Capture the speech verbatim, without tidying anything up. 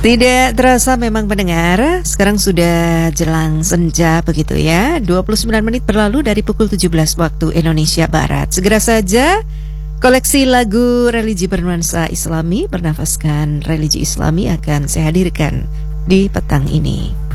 Tidak terasa memang pendengar, sekarang sudah jelang senja begitu ya. dua puluh sembilan menit berlalu dari pukul tujuh belas waktu Indonesia Barat. Segera saja koleksi lagu religi bernuansa Islami, bernafaskan religi Islami akan saya hadirkan di petang ini.